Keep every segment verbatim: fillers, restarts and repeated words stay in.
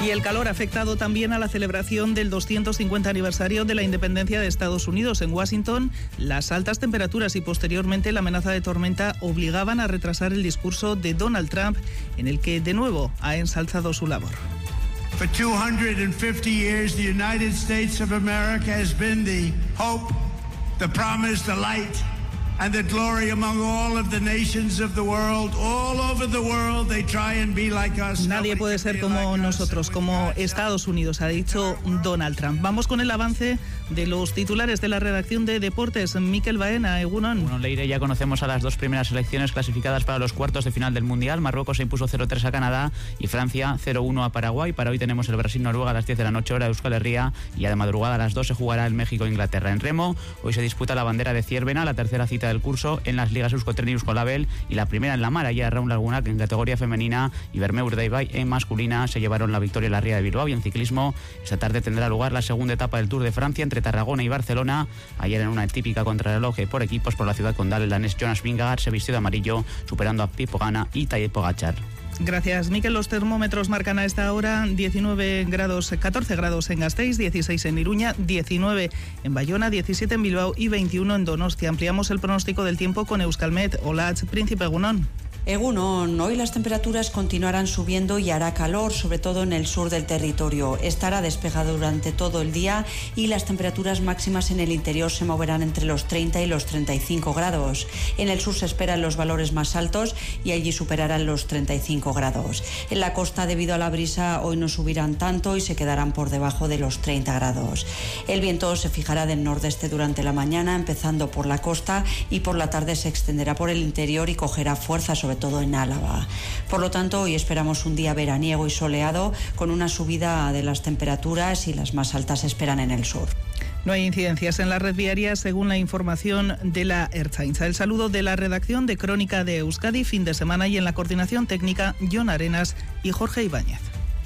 Y el calor ha afectado también a la celebración del doscientos cincuenta aniversario de la independencia de Estados Unidos. En Washington, las altas temperaturas y posteriormente la amenaza de tormenta obligaban a retrasar el discurso de Donald Trump, en el que de nuevo ha ensalzado su labor. For two hundred fifty years, the United States of America has been the hope, the promise, the light, and the glory among all of the nations of the world. All over the world they try and be like us. Nadie puede ser como nosotros, como Estados Unidos, ha dicho Donald Trump. Vamos con el avance de los titulares de la redacción de Deportes. Mikel Baena, Egunon. Bueno, Leire, ya conocemos a las dos primeras selecciones clasificadas para los cuartos de final del Mundial. Marruecos se impuso cero tres a Canadá y Francia cero uno a Paraguay. Para hoy tenemos el Brasil-Noruega a las diez de la noche, hora de Euskal Herria, y a de madrugada a las dos se jugará el México-Inglaterra. En remo, hoy se disputa la bandera de Ciervena, la tercera cita del curso en las ligas Euskotren y Euskolabel, y la primera en la mar, allá Raúl Laguna, que en categoría femenina, y Bermeu Urdaibai en masculina se llevaron la victoria en la Ría de Bilbao. Y en ciclismo, esta tarde tendrá lugar la segunda etapa del Tour de Francia entre Tarragona y Barcelona. Ayer, en una típica contrarreloj por equipos por la ciudad condal, el danés Jonas Vingegaard se vistió de amarillo, superando a Pipo Gana y Tadej Pogačar. Gracias, Mikel. Los termómetros marcan a esta hora diecinueve grados, catorce grados en Gasteiz, dieciséis en Iruña, diecinueve en Bayona, diecisiete en Bilbao y veintiuno en Donostia. Ampliamos el pronóstico del tiempo con Euskalmet. Hola, Príncipe Egunon. Egunon, hoy las temperaturas continuarán subiendo y hará calor, sobre todo en el sur del territorio. Estará despejado durante todo el día y las temperaturas máximas en el interior se moverán entre los treinta y los treinta y cinco grados. En el sur se esperan los valores más altos y allí superarán los treinta y cinco grados. En la costa, debido a la brisa, hoy no subirán tanto y se quedarán por debajo de los treinta grados. El viento se fijará del nordeste durante la mañana, empezando por la costa, y por la tarde se extenderá por el interior y cogerá fuerza, sobre todo en Álava. Por lo tanto, hoy esperamos un día veraniego y soleado, con una subida de las temperaturas, y las más altas se esperan en el sur. No hay incidencias en la red viaria, según la información de la Ertzaintza. El saludo de la redacción de Crónica de Euskadi, fin de semana, y en la coordinación técnica, Jon Arenas y Jorge Ibáñez.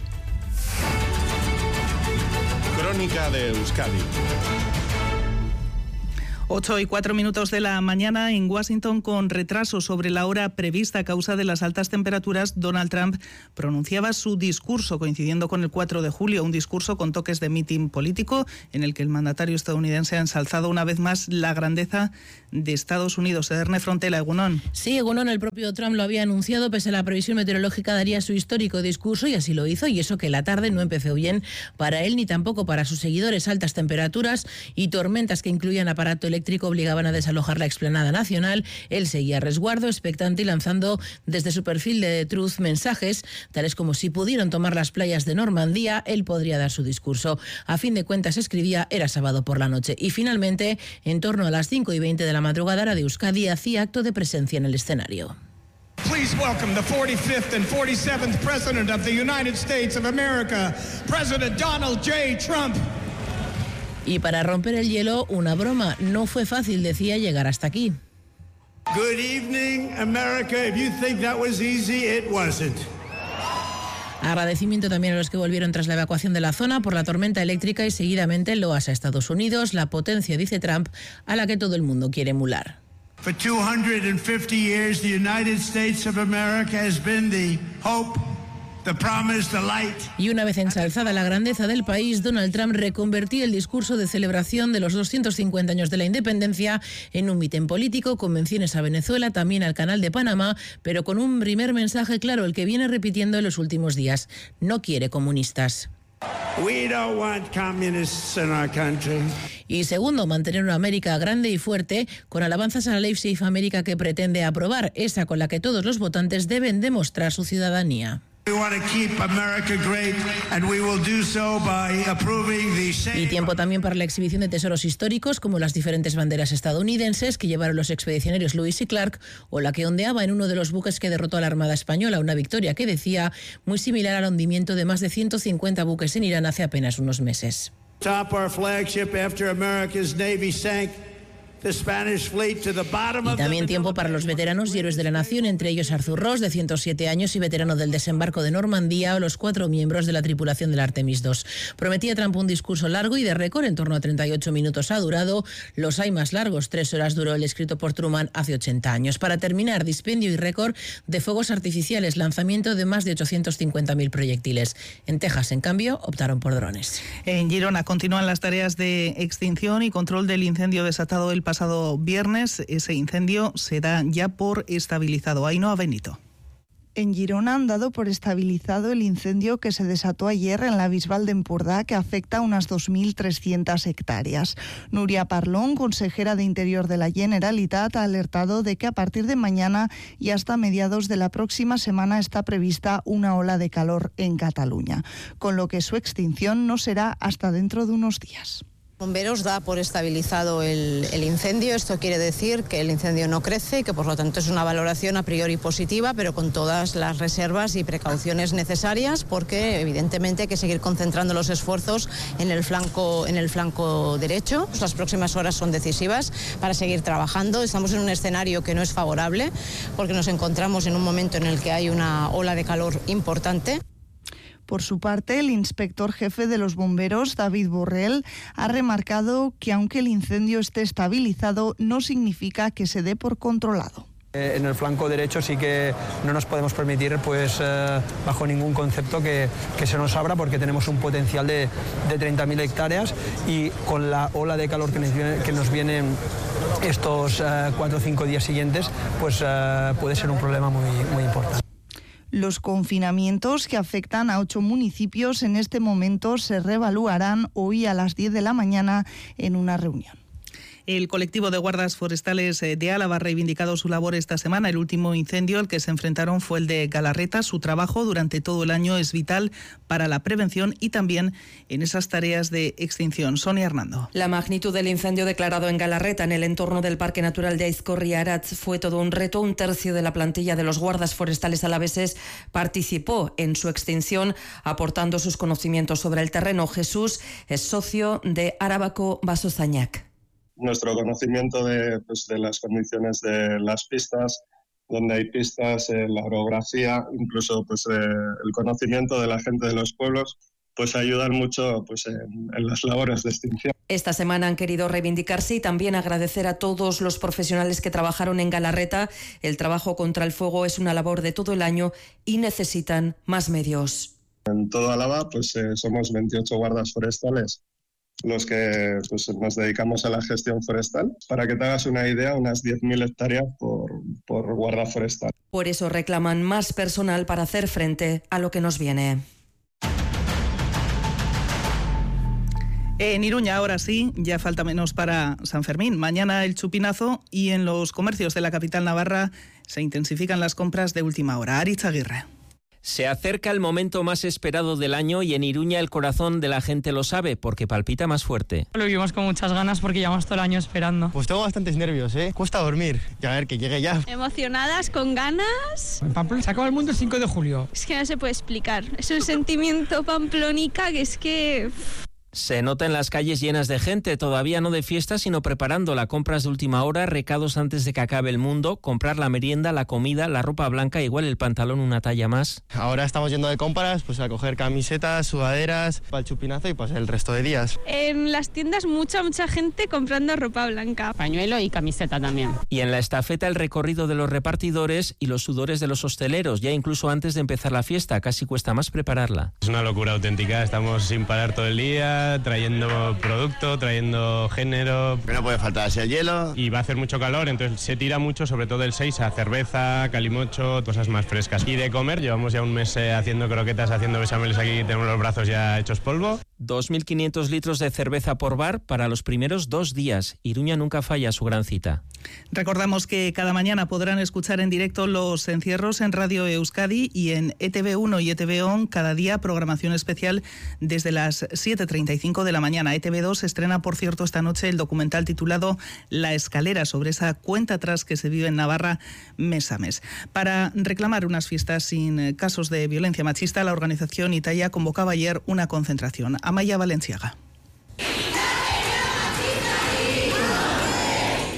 Crónica de Euskadi. Ocho y cuatro minutos de la mañana. En Washington, con retraso sobre la hora prevista a causa de las altas temperaturas, Donald Trump pronunciaba su discurso coincidiendo con el cuatro de julio, un discurso con toques de mitin político en el que el mandatario estadounidense ha ensalzado una vez más la grandeza de Estados Unidos. Erne Frontela, Egunon. Sí, Egunon, el propio Trump lo había anunciado, pese a la previsión meteorológica daría su histórico discurso, y así lo hizo, y eso que la tarde no empezó bien para él ni tampoco para sus seguidores. Altas temperaturas y tormentas que incluían aparato eléctrico eléctrico obligaban a desalojar la explanada nacional. Él seguía a resguardo, expectante, y lanzando desde su perfil de Truth mensajes, tales como: si pudieron tomar las playas de Normandía, él podría dar su discurso. A fin de cuentas, escribía, era sábado por la noche. Y finalmente, en torno a las cinco y veinte de la madrugada, hora de Euskadi, hacía acto de presencia en el escenario. Please welcome the forty-fifth and forty-seventh President of the United States of America, President Donald J. Trump. Y para romper el hielo, una broma. No fue fácil, decía, llegar hasta aquí. Good evening, America. If you think that was easy, it wasn't. Agradecimiento también a los que volvieron tras la evacuación de la zona por la tormenta eléctrica, y seguidamente loas a Estados Unidos, la potencia, dice Trump, a la que todo el mundo quiere emular. For two hundred fifty years, the United States of America has been the hope, the promise, the light. Y una vez ensalzada la grandeza del país, Donald Trump reconvertía el discurso de celebración de los doscientos cincuenta años de la independencia en un mitin político, con menciones a Venezuela, también al Canal de Panamá, pero con un primer mensaje claro, el que viene repitiendo en los últimos días: no quiere comunistas. We don't want communists in our country. Y segundo, mantener una América grande y fuerte, con alabanzas a la ley Safe America que pretende aprobar, esa con la que todos los votantes deben demostrar su ciudadanía. Y tiempo también para la exhibición de tesoros históricos, como las diferentes banderas estadounidenses que llevaron los expedicionarios Lewis y Clark, o la que ondeaba en uno de los buques que derrotó a la Armada Española, una victoria que, decía, muy similar al hundimiento de más de ciento cincuenta buques en Irán hace apenas unos meses. Top our flagship after America's Navy sank Y también tiempo para los veteranos y héroes de la nación, entre ellos Arthur Ross, de ciento siete años y veterano del desembarco de Normandía, o los cuatro miembros de la tripulación del Artemis dos. Prometía Trump un discurso largo y de récord, en torno a treinta y ocho minutos ha durado. Los hay más largos, tres horas duró el escrito por Truman hace ochenta años. Para terminar, dispendio y récord de fuegos artificiales, lanzamiento de más de ochocientos cincuenta mil proyectiles. En Texas, en cambio, optaron por drones. En Girona continúan las tareas de extinción y control del incendio desatado el pasado viernes. Ese incendio se da ya por estabilizado. Ainhoa Benito. En Girona han dado por estabilizado el incendio que se desató ayer en la Bisbal de Empordà, que afecta a unas dos mil trescientas hectáreas. Núria Parlon, consejera de Interior de la Generalitat, ha alertado de que a partir de mañana y hasta mediados de la próxima semana está prevista una ola de calor en Cataluña, con lo que su extinción no será hasta dentro de unos días. Bomberos da por estabilizado el, el incendio. Esto quiere decir que el incendio no crece y que por lo tanto es una valoración a priori positiva, pero con todas las reservas y precauciones necesarias, porque evidentemente hay que seguir concentrando los esfuerzos en el flanco, en el flanco derecho. Las próximas horas son decisivas para seguir trabajando. Estamos en un escenario que no es favorable porque nos encontramos en un momento en el que hay una ola de calor importante. Por su parte, el inspector jefe de los bomberos, David Borrell, ha remarcado que aunque el incendio esté estabilizado, no significa que se dé por controlado. En el flanco derecho sí que no nos podemos permitir, pues eh, bajo ningún concepto, que, que se nos abra, porque tenemos un potencial de, de treinta mil hectáreas y con la ola de calor que nos viene, que nos viene estos eh, cuatro o cinco días siguientes, pues eh, puede ser un problema muy, muy importante. Los confinamientos que afectan a ocho municipios en este momento se reevaluarán hoy a las diez de la mañana en una reunión. El colectivo de guardas forestales de Álava ha reivindicado su labor esta semana. El último incendio al que se enfrentaron fue el de Galarreta. Su trabajo durante todo el año es vital para la prevención y también en esas tareas de extinción. Sonia Hernando. La magnitud del incendio declarado en Galarreta, en el entorno del Parque Natural de Aizkorri Aratz, fue todo un reto. Un tercio de la plantilla de los guardas forestales alaveses participó en su extinción, aportando sus conocimientos sobre el terreno. Jesús es socio de Arabako Basozañak. Nuestro conocimiento de, pues, de las condiciones de las pistas, donde hay pistas, eh, la orografía, incluso pues, eh, el conocimiento de la gente de los pueblos, pues ayudan mucho pues, en, en las labores de extinción. Esta semana han querido reivindicarse y también agradecer a todos los profesionales que trabajaron en Galarreta. El trabajo contra el fuego es una labor de todo el año y necesitan más medios. En todo Álava pues, eh, somos veintiocho guardas forestales los que pues, nos dedicamos a la gestión forestal. Para que te hagas una idea, unas diez mil hectáreas por, por guarda forestal. Por eso reclaman más personal para hacer frente a lo que nos viene. En Iruña, ahora sí, ya falta menos para San Fermín. Mañana el chupinazo y en los comercios de la capital navarra se intensifican las compras de última hora. Aritz Aguirre. Se acerca el momento más esperado del año y en Iruña el corazón de la gente lo sabe porque palpita más fuerte. Lo vivimos con muchas ganas porque llevamos todo el año esperando. Pues tengo bastantes nervios, ¿eh? Cuesta dormir. Y a ver, que llegue ya. Emocionadas, con ganas. En Pamplona se acaba el mundo el cinco de julio. Es que no se puede explicar. Es un sentimiento pamplonica que es que... Se nota en las calles llenas de gente, todavía no de fiesta, sino preparándola. Compras de última hora, recados antes de que acabe el mundo, comprar la merienda, la comida, la ropa blanca, igual el pantalón una talla más. Ahora estamos yendo de compras, pues a coger camisetas, sudaderas, para el chupinazo y pues el resto de días. En las tiendas mucha, mucha gente comprando ropa blanca. Pañuelo y camiseta también. Y en la estafeta el recorrido de los repartidores y los sudores de los hosteleros, ya incluso antes de empezar la fiesta, casi cuesta más prepararla. Es una locura auténtica, estamos sin parar todo el día, trayendo producto, trayendo género. Que no puede faltar ese hielo. Y va a hacer mucho calor, entonces se tira mucho, sobre todo el seis, a cerveza, calimocho, cosas más frescas. Y de comer, llevamos ya un mes eh, haciendo croquetas, haciendo bechameles aquí, tenemos los brazos ya hechos polvo. dos mil quinientos litros de cerveza por bar para los primeros dos días. Iruña nunca falla su gran cita. Recordamos que cada mañana podrán escuchar en directo los encierros en Radio Euskadi y en E T V uno y E T V O N cada día programación especial desde las siete treinta y cinco de la mañana. E T V dos estrena, por cierto, esta noche el documental titulado La Escalera, sobre esa cuenta atrás que se vive en Navarra mes a mes. Para reclamar unas fiestas sin casos de violencia machista, la organización Italia convocaba ayer una concentración. Amaya Valenciaga.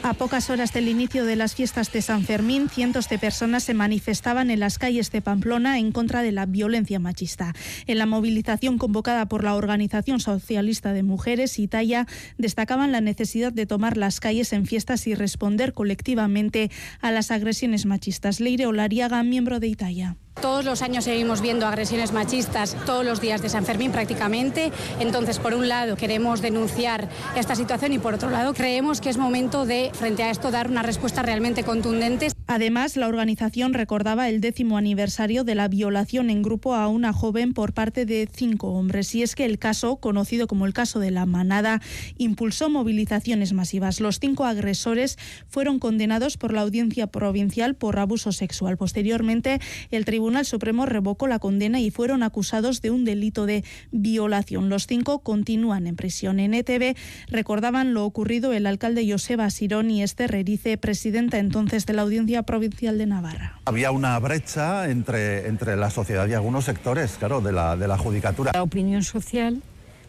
A pocas horas del inicio de las fiestas de San Fermín, cientos de personas se manifestaban en las calles de Pamplona en contra de la violencia machista. En la movilización convocada por la Organización Socialista de Mujeres, Italia, destacaban la necesidad de tomar las calles en fiestas y responder colectivamente a las agresiones machistas. Leire Olariaga, miembro de Italia. Todos los años seguimos viendo agresiones machistas todos los días de San Fermín prácticamente. Entonces, por un lado, queremos denunciar esta situación y por otro lado, creemos que es momento de, frente a esto, dar una respuesta realmente contundente. Además, la organización recordaba el décimo aniversario de la violación en grupo a una joven por parte de cinco hombres. Y es que el caso, conocido como el caso de la manada, impulsó movilizaciones masivas. Los cinco agresores fueron condenados por la Audiencia Provincial por abuso sexual. Posteriormente, el Tribunal Supremo revocó la condena y fueron acusados de un delito de violación. Los cinco continúan en prisión. En E T V recordaban lo ocurrido el alcalde Joseba Sirón y Esther Erice, presidenta entonces de la Audiencia Provincial de Navarra. Había una brecha entre, entre la sociedad y algunos sectores, claro, de la, de la judicatura. La opinión social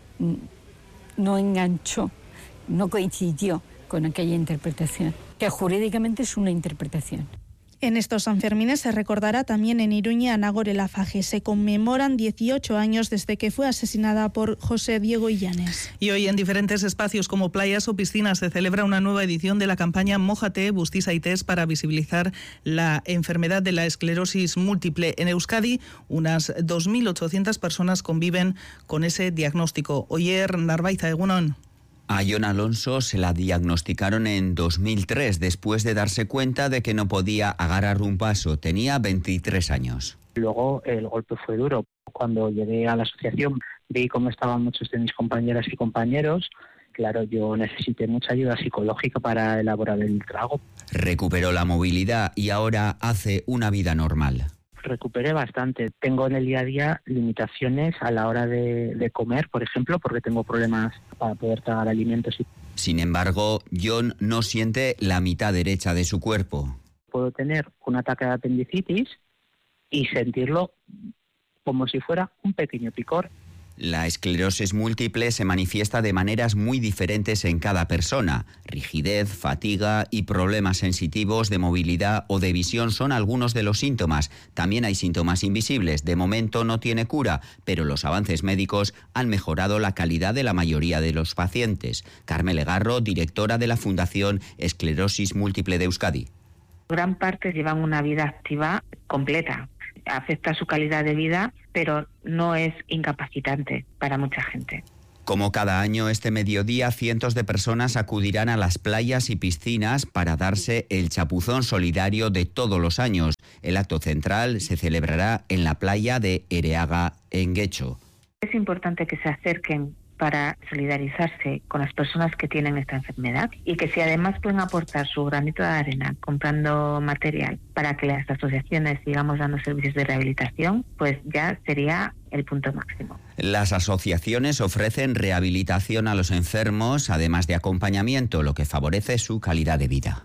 no enganchó, no coincidió con aquella interpretación, que jurídicamente es una interpretación. En estos Sanfermines se recordará también en Iruña a Nagore Laffage. Se conmemoran dieciocho años desde que fue asesinada por José Diego Illanes. Y hoy en diferentes espacios como playas o piscinas se celebra una nueva edición de la campaña Mójate, Bustiza y Test para visibilizar la enfermedad de la esclerosis múltiple. En Euskadi, unas dos mil ochocientas personas conviven con ese diagnóstico. Oyer Narbaiza, egunon. A Jon Alonso se la diagnosticaron en dos mil tres, después de darse cuenta de que no podía agarrar un paso. Tenía veintitrés años. Luego el golpe fue duro. Cuando llegué a la asociación vi cómo estaban muchos de mis compañeras y compañeros. Claro, yo necesité mucha ayuda psicológica para elaborar el trago. Recuperó la movilidad y ahora hace una vida normal. Recuperé bastante. Tengo en el día a día limitaciones a la hora de, de comer, por ejemplo, porque tengo problemas para poder tragar alimentos. Sin embargo, Jon no siente la mitad derecha de su cuerpo. Puedo tener un ataque de apendicitis y sentirlo como si fuera un pequeño picor. La esclerosis múltiple se manifiesta de maneras muy diferentes en cada persona. Rigidez, fatiga y problemas sensitivos de movilidad o de visión son algunos de los síntomas. También hay síntomas invisibles. De momento no tiene cura, pero los avances médicos han mejorado la calidad de la mayoría de los pacientes. Carmele Garro, directora de la Fundación Esclerosis Múltiple de Euskadi. Gran parte llevan una vida activa completa. Afecta su calidad de vida, pero no es incapacitante para mucha gente. Como cada año, este mediodía cientos de personas acudirán a las playas y piscinas para darse el chapuzón solidario de todos los años. El acto central se celebrará en la playa de Ereaga, en Guecho. Es importante que se acerquen para solidarizarse con las personas que tienen esta enfermedad y que si además pueden aportar su granito de arena comprando material para que las asociaciones sigamos dando servicios de rehabilitación, pues ya sería el punto máximo. Las asociaciones ofrecen rehabilitación a los enfermos, además de acompañamiento, lo que favorece su calidad de vida.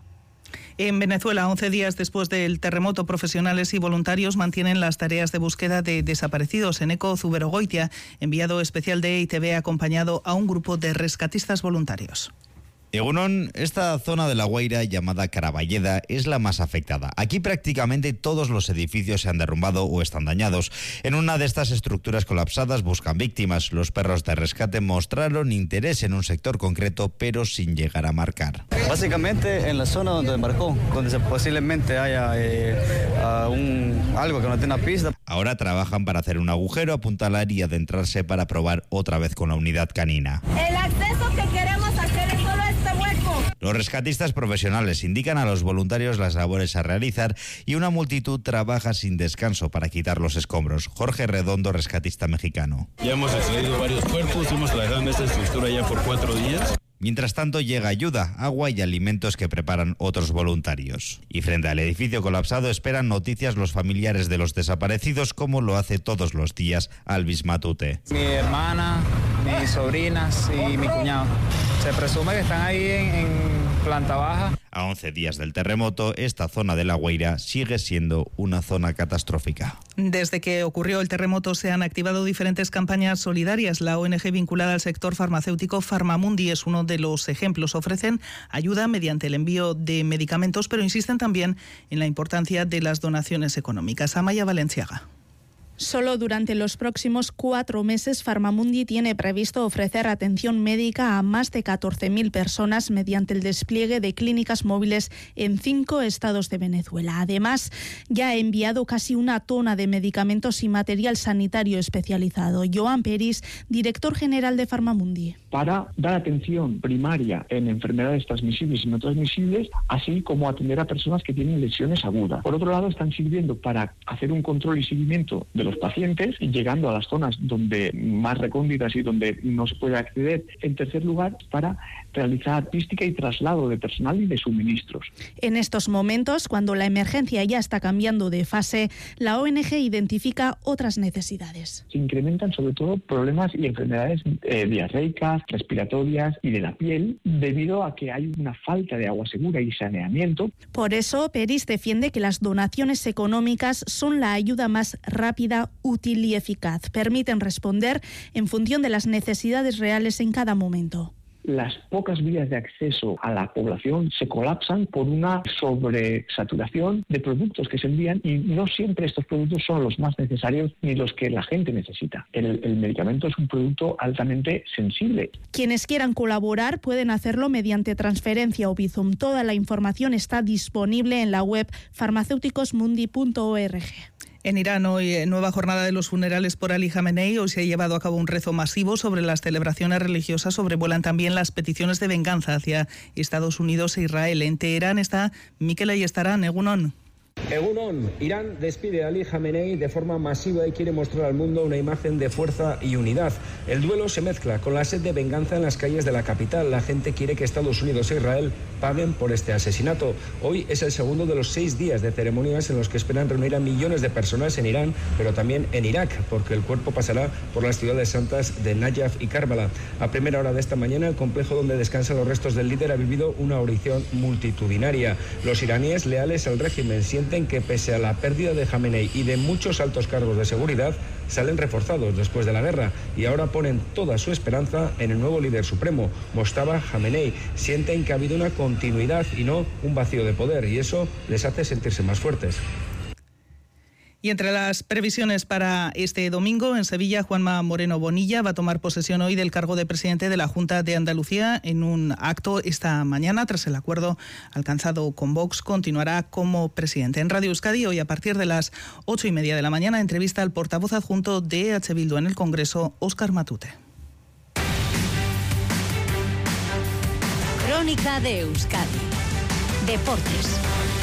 En Venezuela, once días después del terremoto, profesionales y voluntarios mantienen las tareas de búsqueda de desaparecidos. Eneco Zuberogoitia, enviado especial de E I T V, ha acompañado a un grupo de rescatistas voluntarios. Egunon, esta zona de La Guaira llamada Caraballeda es la más afectada. Aquí prácticamente todos los edificios se han derrumbado o están dañados. En una de estas estructuras colapsadas buscan víctimas. Los perros de rescate mostraron interés en un sector concreto, pero sin llegar a marcar. Básicamente en la zona donde embarcó, donde se posiblemente haya eh, uh, un, algo que no tenga pista. Ahora trabajan para hacer un agujero, apuntalar y adentrarse para probar otra vez con la unidad canina. El acceso que queremos hacer es solo este hueco. Los rescatistas profesionales indican a los voluntarios las labores a realizar y una multitud trabaja sin descanso para quitar los escombros. Jorge Redondo, rescatista mexicano. Ya hemos extraído varios cuerpos, hemos trabajado en esta estructura ya por cuatro días. Mientras tanto llega ayuda, agua y alimentos que preparan otros voluntarios. Y frente al edificio colapsado esperan noticias los familiares de los desaparecidos, como lo hace todos los días Alvis Matute. Mi hermana, mis sobrinas y mi cuñado. Se presume que están ahí en, en, planta baja. A once días del terremoto, esta zona de La Guaira sigue siendo una zona catastrófica. Desde que ocurrió el terremoto se han activado diferentes campañas solidarias. La O N G vinculada al sector farmacéutico Farmamundi es uno de los ejemplos. Ofrecen ayuda mediante el envío de medicamentos, pero insisten también en la importancia de las donaciones económicas. Amaya Valenciaga. Solo durante los próximos cuatro meses, Farmamundi tiene previsto ofrecer atención médica a más de catorce mil personas mediante el despliegue de clínicas móviles en cinco estados de Venezuela. Además, ya ha enviado casi una tona de medicamentos y material sanitario especializado. Joan Peris, director general de Farmamundi. Para dar atención primaria en enfermedades transmisibles y no transmisibles, así como atender a personas que tienen lesiones agudas. Por otro lado, están sirviendo para hacer un control y seguimiento de los pacientes, llegando a las zonas donde más recónditas y donde no se puede acceder. En tercer lugar, para realizar artística y traslado de personal y de suministros. En estos momentos, cuando la emergencia ya está cambiando de fase, la O N G identifica otras necesidades. Se incrementan sobre todo problemas y enfermedades eh, diarreicas, respiratorias y de la piel, debido a que hay una falta de agua segura y saneamiento. Por eso, Peris defiende que las donaciones económicas son la ayuda más rápida, útil y eficaz. Permiten responder en función de las necesidades reales en cada momento. Las pocas vías de acceso a la población se colapsan por una sobresaturación de productos que se envían y no siempre estos productos son los más necesarios ni los que la gente necesita. El, el medicamento es un producto altamente sensible. Quienes quieran colaborar pueden hacerlo mediante transferencia o Bizum. Toda la información está disponible en la web farmacéuticos mundi punto org. En Irán, hoy, nueva jornada de los funerales por Ali Jamenei. Hoy se ha llevado a cabo un rezo masivo sobre las celebraciones religiosas. Sobrevuelan también las peticiones de venganza hacia Estados Unidos e Israel. En Teherán está Mikel Ayestarán. Egunon. Egunon, Irán despide a Ali Jamenei de forma masiva y quiere mostrar al mundo una imagen de fuerza y unidad. El duelo se mezcla con la sed de venganza en las calles de la capital. La gente quiere que Estados Unidos e Israel paguen por este asesinato. Hoy es el segundo de los seis días de ceremonias en los que esperan reunir a millones de personas en Irán, pero también en Irak, porque el cuerpo pasará por las ciudades santas de Nayaf y Karbala. A primera hora de esta mañana, el complejo donde descansan los restos del líder ha vivido una oración multitudinaria. Los iraníes leales al régimen sienten que pese a la pérdida de Jamenei y de muchos altos cargos de seguridad, salen reforzados después de la guerra y ahora ponen toda su esperanza en el nuevo líder supremo, Mojtaba Jamenei. Sienten que ha habido una continuidad y no un vacío de poder, y eso les hace sentirse más fuertes. Y entre las previsiones para este domingo, en Sevilla, Juanma Moreno Bonilla va a tomar posesión hoy del cargo de presidente de la Junta de Andalucía. En un acto esta mañana, tras el acuerdo alcanzado con Vox, continuará como presidente. En Radio Euskadi, hoy a partir de las ocho y media de la mañana, entrevista al portavoz adjunto de E H Bildu en el Congreso, Óscar Matute. Crónica de Euskadi. Deportes.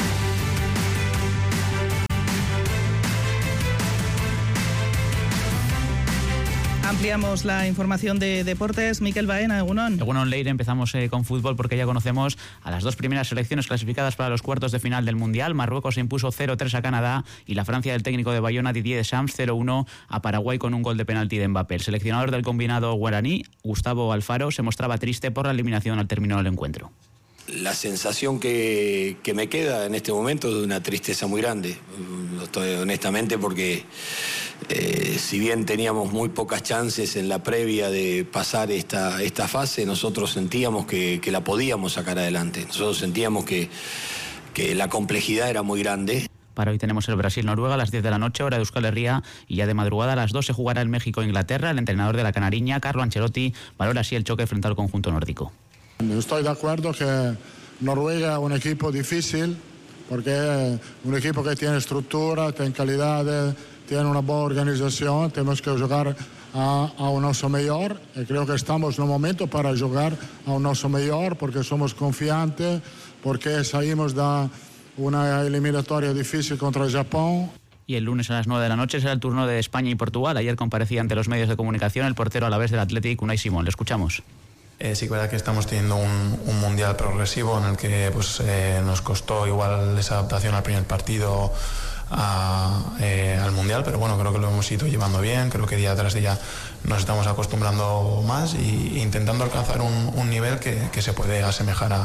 Ampliamos la información de deportes. Miquel Baena, Egunon. Egunon, Leire, empezamos eh, con fútbol porque ya conocemos a las dos primeras selecciones clasificadas para los cuartos de final del Mundial. Marruecos se impuso cero tres a Canadá y la Francia del técnico de Bayona, Didier Deschamps, cero uno a Paraguay con un gol de penalti de Mbappé. El seleccionador del combinado guaraní, Gustavo Alfaro, se mostraba triste por la eliminación al término del encuentro. La sensación que, que me queda en este momento es de una tristeza muy grande, honestamente, porque eh, si bien teníamos muy pocas chances en la previa de pasar esta, esta fase, nosotros sentíamos que, que la podíamos sacar adelante. Nosotros sentíamos que, que la complejidad era muy grande. Para hoy tenemos el Brasil-Noruega a las diez de la noche, hora de Euskal Herria, y ya de madrugada a las dos se jugará el México-Inglaterra. El entrenador de la Canariña, Carlo Ancelotti, valora así el choque frente al conjunto nórdico. Estoy de acuerdo que Noruega es un equipo difícil porque es un equipo que tiene estructura, tiene calidad, tiene una buena organización. Tenemos que jugar a, a un oso mejor y creo que estamos en un momento para jugar a un oso mejor porque somos confiantes, porque salimos de una eliminatoria difícil contra Japón. Y el lunes a las nueve de la noche será el turno de España y Portugal. Ayer comparecía ante los medios de comunicación el portero alavés del Athletic, Unai Simón. Le escuchamos. Eh, sí que es verdad que estamos teniendo un, un mundial progresivo en el que pues, eh, nos costó igual esa adaptación al primer partido a, eh, al mundial, pero bueno, creo que lo hemos ido llevando bien, creo que día tras día nos estamos acostumbrando más e intentando alcanzar un, un nivel que, que se puede asemejar a,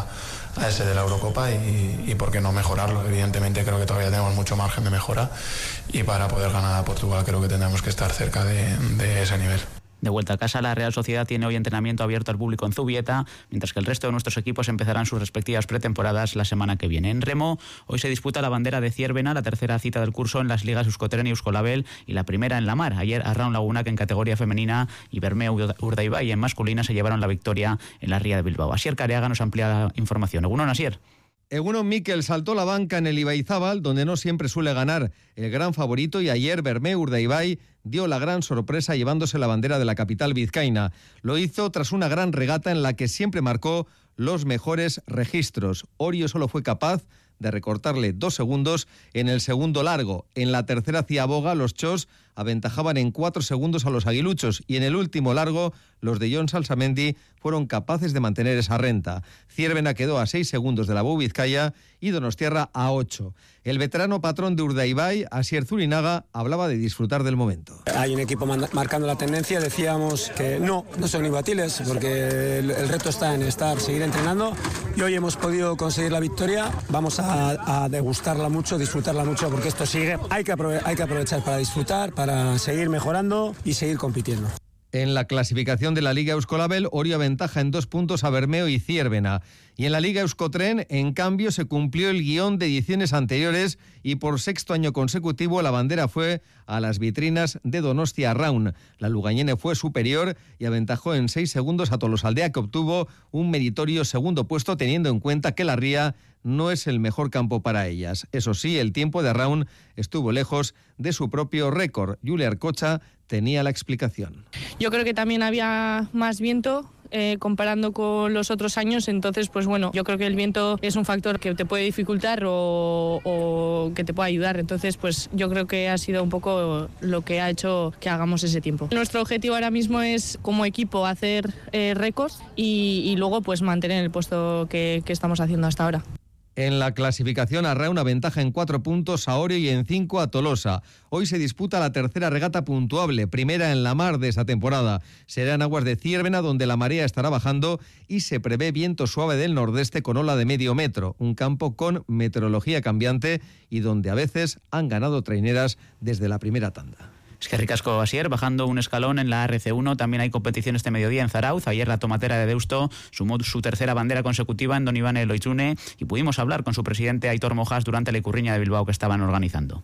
a ese de la Eurocopa y, y por qué no mejorarlo. Evidentemente creo que todavía tenemos mucho margen de mejora y para poder ganar a Portugal creo que tendremos que estar cerca de, de ese nivel. De vuelta a casa, la Real Sociedad tiene hoy entrenamiento abierto al público en Zubieta, mientras que el resto de nuestros equipos empezarán sus respectivas pretemporadas la semana que viene. En remo, hoy se disputa la bandera de Ciervena, la tercera cita del curso en las ligas Euskotren y Euskolabel, y la primera en la mar. Ayer Arraun Lagunak en categoría femenina y Bermeo Urdaibai en masculina se llevaron la victoria en la Ría de Bilbao. Asier Careaga nos amplía la información. Egunon, Asier. Egunon Mikel saltó la banca en el Ibaizábal, donde no siempre suele ganar el gran favorito, y ayer Bermeo Urdaibai dio la gran sorpresa llevándose la bandera de la capital vizcaína. Lo hizo tras una gran regata en la que siempre marcó los mejores registros. Orio solo fue capaz de recortarle dos segundos en el segundo largo. En la tercera ciaboga, los chos aventajaban en cuatro segundos a los aguiluchos, y en el último largo, los de Jon Salsamendi fueron capaces de mantener esa renta. Ciervena quedó a seis segundos de la Bou Vizcaya y Donostiarra a ocho. El veterano patrón de Urdaibai, Asier Zurinaga, hablaba de disfrutar del momento. Hay un equipo marcando la tendencia, decíamos que no, no son imbatibles, porque el, el reto está en estar, seguir entrenando, y hoy hemos podido conseguir la victoria. Vamos a, a degustarla mucho, disfrutarla mucho, porque esto sigue. Hay que, aprove- hay que aprovechar para disfrutar, para seguir mejorando y seguir compitiendo. En la clasificación de la Liga Euskolabel, Orio aventaja en dos puntos a Bermeo y Ciervena. Y en la Liga Euskotren, en cambio, se cumplió el guión de ediciones anteriores y por sexto año consecutivo la bandera fue a las vitrinas de Donostia Arraun. La lugañene fue superior y aventajó en seis segundos a Tolosaldea, que obtuvo un meritorio segundo puesto, teniendo en cuenta que la Ría no es el mejor campo para ellas. Eso sí, el tiempo de Arraun estuvo lejos de su propio récord. Julia Arcocha tenía la explicación. Yo creo que también había más viento eh, comparando con los otros años, entonces pues bueno, yo creo que el viento es un factor que te puede dificultar o, o que te puede ayudar, entonces pues yo creo que ha sido un poco lo que ha hecho que hagamos ese tiempo. Nuestro objetivo ahora mismo es como equipo hacer eh, récords y, y luego pues mantener el puesto que, que estamos haciendo hasta ahora. En la clasificación, Arraun aventaja en cuatro puntos a Orio y en cinco a Tolosa. Hoy se disputa la tercera regata puntuable, primera en la mar de esa temporada. Será en aguas de Ciervena, donde la marea estará bajando y se prevé viento suave del nordeste con ola de medio metro. Un campo con meteorología cambiante y donde a veces han ganado traineras desde la primera tanda. Es que ricasco, Asier. Bajando un escalón en la R C uno, también hay competición este mediodía en Zarauz. Ayer la tomatera de Deusto sumó su tercera bandera consecutiva en Don Iván Eloitzune y pudimos hablar con su presidente Aitor Mojas durante la Icurriña de Bilbao que estaban organizando.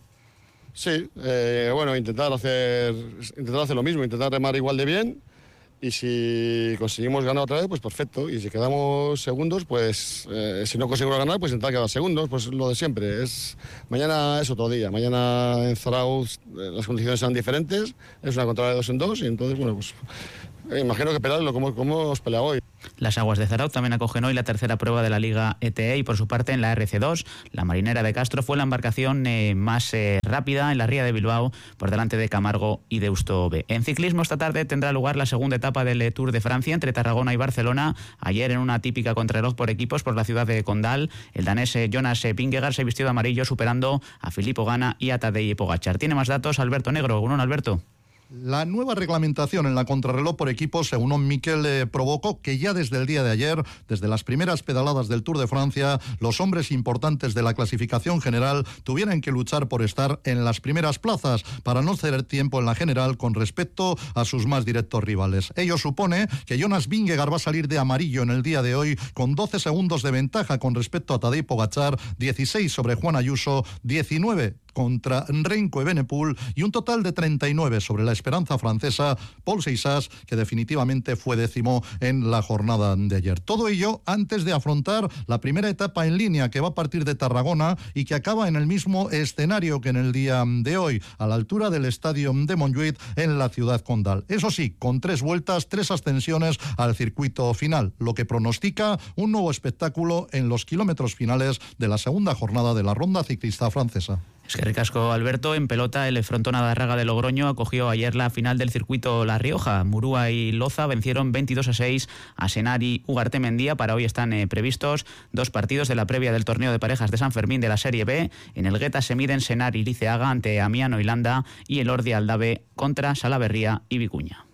Sí, eh, bueno, intentar hacer, intentar hacer lo mismo, intentar remar igual de bien, y si conseguimos ganar otra vez, pues perfecto, y si quedamos segundos, pues eh, si no conseguimos ganar, pues intentar quedar segundos, pues lo de siempre. Es, mañana es otro día, mañana en Zarauz eh, las condiciones serán diferentes, es una contraria de dos en dos, y entonces, bueno, pues eh, imagino que pelearlo como, como hemos peleado hoy. Las aguas de Zarauz también acogen hoy la tercera prueba de la Liga E T E y por su parte en la R C dos, la Marinera de Castro fue la embarcación eh, más eh, rápida en la Ría de Bilbao por delante de Camargo y Deusto B. En ciclismo esta tarde tendrá lugar la segunda etapa del Tour de Francia entre Tarragona y Barcelona. Ayer en una típica contrarreloj por equipos por la ciudad de Condal, el danés eh, Jonas eh, Vingegaard se vistió de amarillo superando a Filippo Ganna y a Tadej Pogačar. Tiene más datos Alberto Negro. ¿Uno, Alberto? La nueva reglamentación en la contrarreloj por equipos, según Miquel, eh, provocó que ya desde el día de ayer, desde las primeras pedaladas del Tour de Francia, los hombres importantes de la clasificación general tuvieran que luchar por estar en las primeras plazas para no ceder tiempo en la general con respecto a sus más directos rivales. Ello supone que Jonas Vingegaard va a salir de amarillo en el día de hoy con doce segundos de ventaja con respecto a Tadej Pogačar, dieciséis sobre Juan Ayuso, diecinueve contra Renko Evenepoel y un total de treinta y nueve sobre la esperanza francesa Paul Seixas, que definitivamente fue décimo en la jornada de ayer. Todo ello antes de afrontar la primera etapa en línea que va a partir de Tarragona y que acaba en el mismo escenario que en el día de hoy, a la altura del estadio de Montjuïc en la ciudad condal. Eso sí, con tres vueltas, tres ascensiones al circuito final, lo que pronostica un nuevo espectáculo en los kilómetros finales de la segunda jornada de la ronda ciclista francesa. Es que ricasco, Alberto. En pelota, el Frontona Darraga de Logroño acogió ayer la final del circuito La Rioja. Murúa y Loza vencieron veintidós a seis a Senar y Ugarte Mendía. Para hoy están eh, previstos dos partidos de la previa del torneo de parejas de San Fermín de la Serie B. En el Gueta se miden Senar y Liceaga ante Amiano y Landa y el Ordi Aldave contra Salaverría y Vicuña.